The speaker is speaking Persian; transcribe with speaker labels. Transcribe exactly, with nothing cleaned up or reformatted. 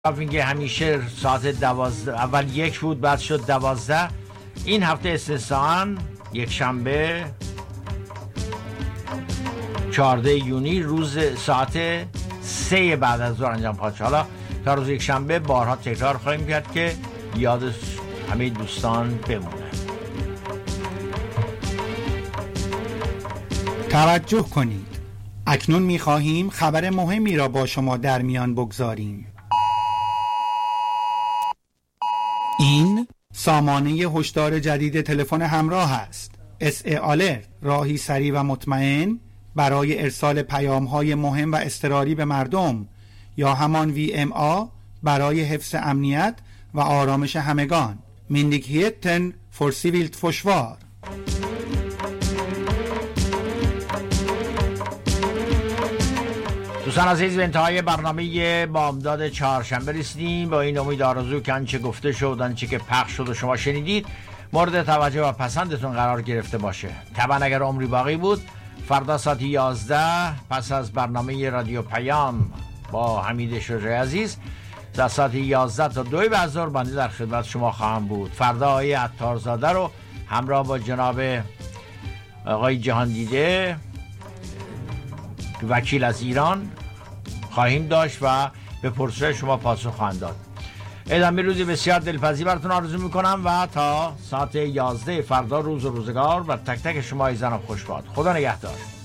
Speaker 1: میگه همیشه ساعت دوازده، اول یک بود بعد شد دوازده. این هفته استثناً یک شنبه چهارده یونی روز ساعت سه بعد از ظهر انجام خواهد شد. حالا تا روز یک شنبه بارها تکرار خواهیم کرد که یاد همه دوستان بمونه.
Speaker 2: توجه کنید، اکنون می‌خواهیم خبر مهمی را با شما در میان بگذاریم. این سامانه هشدار جدید تلفن همراه است. اس ای آلرت، راهی سریع و مطمئن برای ارسال پیام‌های مهم و اضطراری به مردم، یا همان وی ام آ برای حفظ امنیت و آرامش همگان. Myndigheten för civilt försvar.
Speaker 1: دوستان عزیز، به انتهای برنامه بامداد چهارشنبه رسیدیم. با این امید آرزو که آنچه گفته شد، آنچه که پخش شد و شما شنیدید مورد توجه و پسندتون قرار گرفته باشه. طبعا اگر عمری باقی بود، فردا ساعت یازده پس از برنامه رادیو پیام با حمید شجاعی عزیز در ساعت یازده تا دو بعد از ظهر بنده در خدمت شما خواهم بود. فردا آقای عطارزاده رو همراه با جناب آقای جهاندیده وکیل از ایران خواهیم داشت و به پرسش شما پاسخ خواهند داد. ادامه روزی بسیار دلپذیر براتون آرزو میکنم و تا ساعت یازده فردا روز و روزگار و تک تک شما ایزان خوشباد. خدا نگهدار.